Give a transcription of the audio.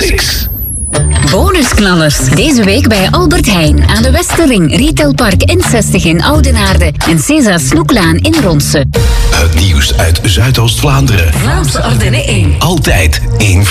Classics. Bonusknallers. Deze week bij Albert Heijn. Aan de Westerring, Retailpark N60 in Oudenaarde. En César Snoeklaan in Ronse. Het nieuws uit Zuidoost-Vlaanderen. Vlaams Ardennen 1. Altijd in